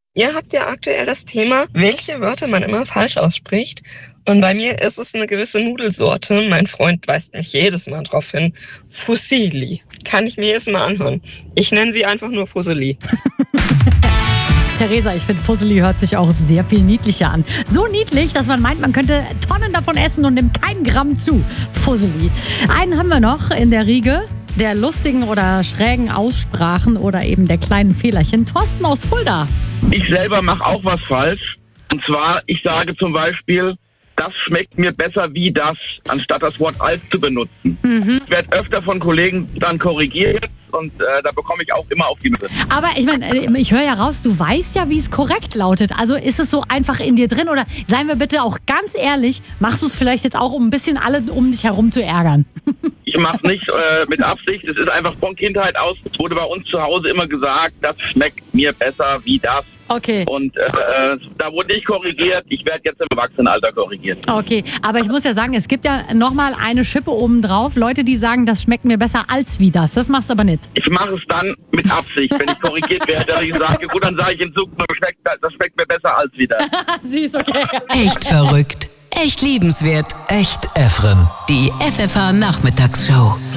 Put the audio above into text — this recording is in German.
Ihr habt ja aktuell das Thema, welche Wörter man immer falsch ausspricht. Und bei mir ist es eine gewisse Nudelsorte. Mein Freund weist mich jedes Mal drauf hin. Fusilli. Kann ich mir jedes Mal anhören. Ich nenne sie einfach nur Fusilli. Theresa, ich finde, Fusseli hört sich auch sehr viel niedlicher an. So niedlich, dass man meint, man könnte Tonnen davon essen und nimmt kein Gramm zu. Fusseli. Einen haben wir noch in der Riege der lustigen oder schrägen Aussprachen oder eben der kleinen Fehlerchen. Thorsten aus Fulda. Ich selber mache auch was falsch. Und zwar, ich sage zum Beispiel, das schmeckt mir besser wie das, anstatt das Wort als zu benutzen. Ich werde öfter von Kollegen dann korrigiert und da bekomme ich auch immer auf die Mütze. Aber ich meine, ich höre ja raus, du weißt ja, wie es korrekt lautet. Also ist es so einfach in dir drin oder seien wir bitte auch ganz ehrlich, machst du es vielleicht jetzt auch, um ein bisschen alle um dich herum zu ärgern? Ich mache es nicht mit Absicht, es ist einfach von Kindheit aus, es wurde bei uns zu Hause immer gesagt, das schmeckt mir besser wie das. Okay. Und da wurde ich korrigiert, ich werde jetzt im Erwachsenenalter korrigiert. Okay, aber ich muss ja sagen, es gibt ja nochmal eine Schippe obendrauf. Leute, die sagen, das schmeckt mir besser als wie das. Das machst du aber nicht. Ich mache es dann mit Absicht, wenn ich korrigiert werde, dass ich sage, gut, dann sage ich in Zukunft, das schmeckt mir besser als wie das. Siehst, okay. Echt verrückt. Echt liebenswert. Echt Efren. Die FFH Nachmittagsshow.